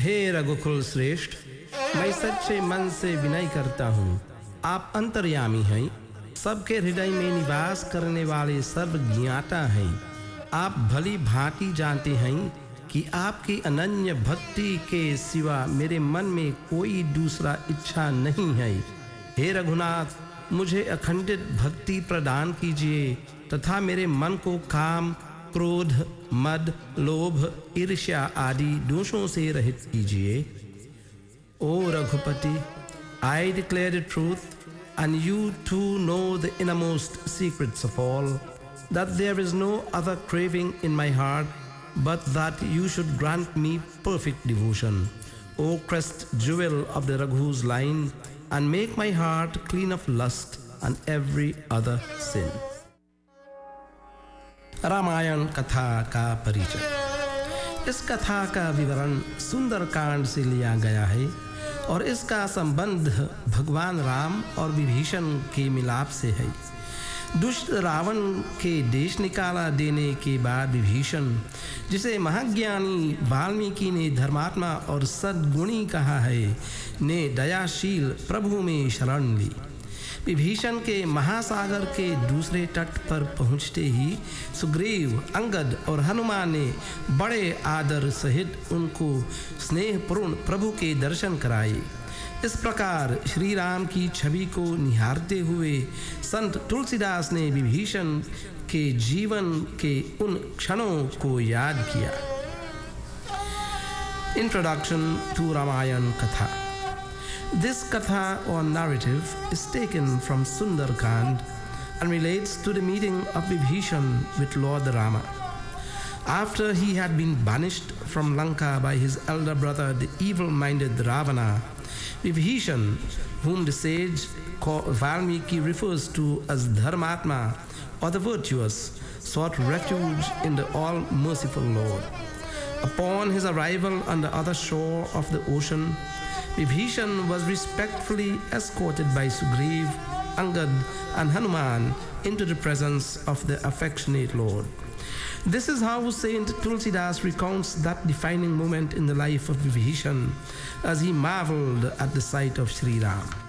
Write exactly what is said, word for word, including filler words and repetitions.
हे रघुकुल श्रेष्ठ, मैं सच्चे मन से विनय करता हूँ। आप अंतर्यामी हैं, सबके हृदय में निवास करने वाले सर्वज्ञाता हैं। आप भली भांति जानते हैं कि आपकी अनन्य भक्ति के सिवा मेरे मन में कोई दूसरा इच्छा नहीं है। हे रघुनाथ, मुझे अखंडित भक्ति प्रदान कीजिए तथा मेरे मन को काम, क्रोध, मद, लोभ, ईर्ष्या आदि दोषों से रहित कीजिए। ओ Raghupati, I declare the truth, and you too know the innermost secrets of all, that there is no other craving in my heart, but that you should grant me perfect devotion. O crest jewel of the Raghu's line, and make my heart clean of lust and every other sin. Ramayan कथा का परिचय। इस कथा का विवरण सुंदरकांड से लिया गया है और इसका संबंध भगवान राम और विभीषण के मिलाप से है। दुष्ट रावण के देश निकाला देने के बाद विभीषण, जिसे महाज्ञानी वाल्मीकि ने धर्मात्मा और सद्गुणी कहा है, ने दयाशील प्रभु में शरण ली। विभीषण के महासागर के दूसरे तट पर पहुँचते ही सुग्रीव, अंगद और हनुमान ने बड़े आदर सहित उनको स्नेहपूर्ण प्रभु के दर्शन कराए। इस प्रकार श्री राम की छवि को निहारते हुए संत तुलसीदास ने विभीषण के जीवन के उन क्षणों को याद किया। इंट्रोडक्शन टू रामायण कथा। This katha or narrative is taken from Sundarkand and relates to the meeting of Vibhishan with Lord Rama. After he had been banished from Lanka by his elder brother, the evil-minded Ravana, Vibhishan, whom the sage Valmiki refers to as Dharmatma or the virtuous, sought refuge in the all-merciful Lord. Upon his arrival on the other shore of the ocean, Vibhishan was respectfully escorted by Sugriv, Angad and Hanuman into the presence of the affectionate Lord. This is how Saint Tulsidas recounts that defining moment in the life of Vibhishan as he marveled at the sight of Sri Ram.